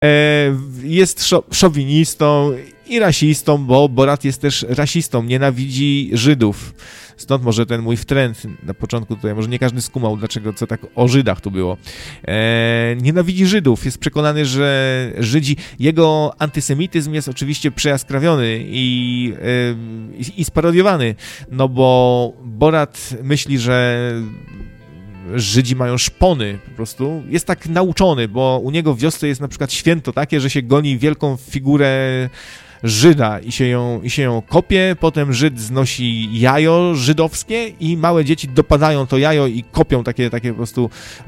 Jest szowinistą i rasistą, bo Borat jest też rasistą, nienawidzi Żydów. Stąd może ten mój wtręt na początku tutaj, może nie każdy skumał, dlaczego, co tak o Żydach tu było. Nienawidzi Żydów, jest przekonany, że Żydzi, jego antysemityzm jest oczywiście przejaskrawiony i sparodiowany, no bo Borat myśli, że Żydzi mają szpony, po prostu jest tak nauczony, bo u niego w wiosce jest na przykład święto takie, że się goni wielką figurę Żyda i się ją kopie, potem Żyd znosi jajo żydowskie i małe dzieci dopadają to jajo i kopią takie po prostu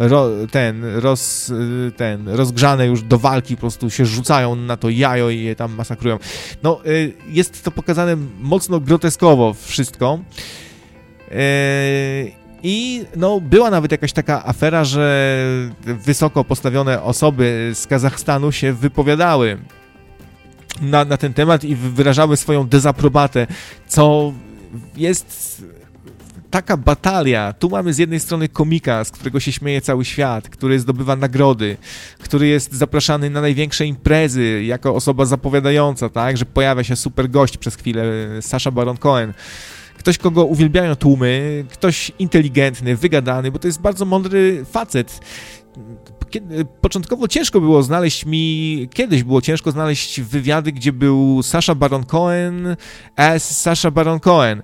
rozgrzane już do walki, po prostu się rzucają na to jajo i je tam masakrują. No, jest to pokazane mocno groteskowo wszystko. I no, była nawet jakaś taka afera, że wysoko postawione osoby z Kazachstanu się wypowiadały na ten temat i wyrażały swoją dezaprobatę, co jest taka batalia. Tu mamy z jednej strony komika, z którego się śmieje cały świat, który zdobywa nagrody, który jest zapraszany na największe imprezy jako osoba zapowiadająca, tak, że pojawia się super gość przez chwilę, Sacha Baron Cohen. Ktoś, kogo uwielbiają tłumy, ktoś inteligentny, wygadany, bo to jest bardzo mądry facet. Początkowo ciężko było znaleźć kiedyś było ciężko znaleźć wywiady, gdzie był Sacha Baron Cohen as Sacha Baron Cohen.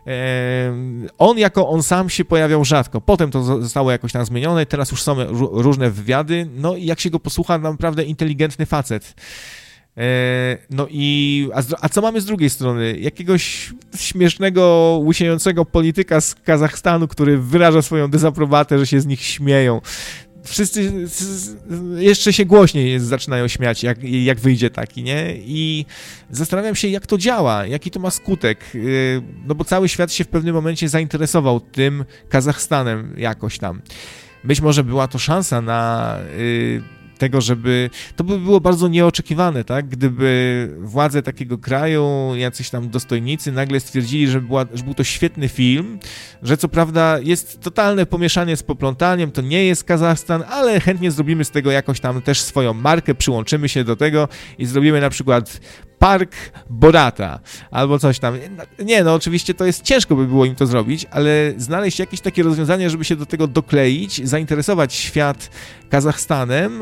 On sam się pojawiał rzadko. Potem to zostało jakoś tam zmienione, teraz już są różne wywiady, no i jak się go posłucha, naprawdę inteligentny facet. No i a co mamy z drugiej strony? Jakiegoś śmiesznego, łysiejącego polityka z Kazachstanu, który wyraża swoją dezaprobatę, że się z nich śmieją. Wszyscy jeszcze się głośniej zaczynają śmiać, jak wyjdzie taki, nie? I zastanawiam się, jak to działa, jaki to ma skutek, no bo cały świat się w pewnym momencie zainteresował tym Kazachstanem jakoś tam. Być może była to szansa na tego, żeby... To by było bardzo nieoczekiwane, tak? Gdyby władze takiego kraju, jacyś tam dostojnicy nagle stwierdzili, że był to świetny film, że co prawda jest totalne pomieszanie z poplątaniem, to nie jest Kazachstan, ale chętnie zrobimy z tego jakoś tam też swoją markę, przyłączymy się do tego i zrobimy na przykład Park Borata, albo coś tam. Nie, no oczywiście to jest ciężko by było im to zrobić, ale znaleźć jakieś takie rozwiązanie, żeby się do tego dokleić, zainteresować świat Kazachstanem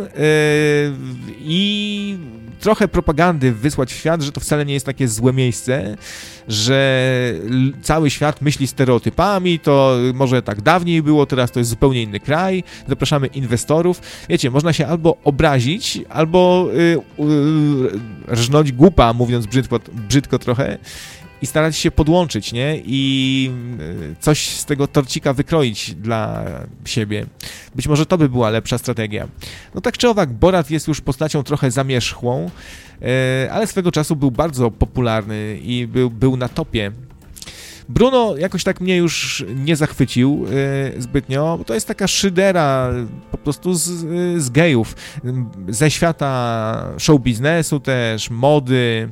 i trochę propagandy wysłać w świat, że to wcale nie jest takie złe miejsce, że cały świat myśli stereotypami, to może tak dawniej było, teraz to jest zupełnie inny kraj, zapraszamy inwestorów. Wiecie, można się albo obrazić, albo rżnąć głupa, mówiąc brzydko trochę, i starać się podłączyć, nie? I coś z tego torcika wykroić dla siebie. Być może to by była lepsza strategia. No tak czy owak, Borat jest już postacią trochę zamierzchłą, ale swego czasu był bardzo popularny i był na topie. Bruno jakoś tak mnie już nie zachwycił zbytnio, bo to jest taka szydera po prostu z gejów, ze świata show biznesu też, mody,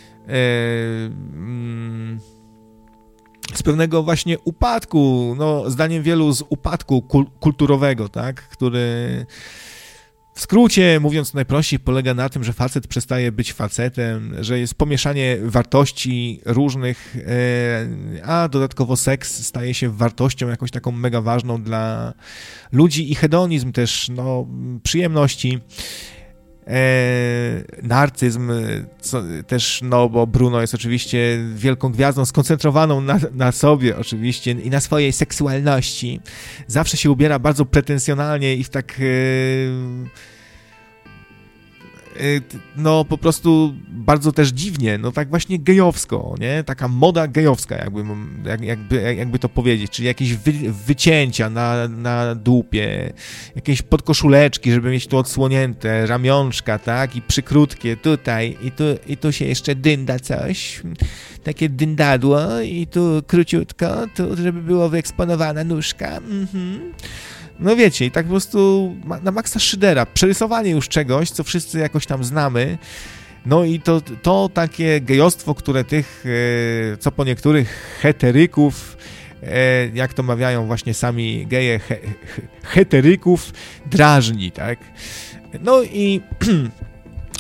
z pewnego właśnie upadku, no zdaniem wielu z upadku kulturowego, tak, który w skrócie, mówiąc najprościej, polega na tym, że facet przestaje być facetem, że jest pomieszanie wartości różnych, a dodatkowo seks staje się wartością jakąś taką mega ważną dla ludzi i hedonizm też, no, przyjemności. Narcyzm też, no bo Bruno jest oczywiście wielką gwiazdą skoncentrowaną na sobie oczywiście i na swojej seksualności. Zawsze się ubiera bardzo pretensjonalnie i w tak no po prostu bardzo też dziwnie, no tak właśnie gejowsko, nie? Taka moda gejowska, jakby to powiedzieć, czyli jakieś wycięcia na dupie, jakieś podkoszuleczki, żeby mieć tu odsłonięte, ramionczka, tak? I przykrótkie tutaj, i tu się jeszcze dynda coś, takie dyndadło i tu króciutko, tu żeby było wyeksponowana nóżka, No wiecie, i tak po prostu na maksa szydera, przerysowanie już czegoś, co wszyscy jakoś tam znamy, no i to takie gejostwo, które tych, co po niektórych heteryków, jak to mawiają właśnie sami geje, heteryków, drażni, tak? No i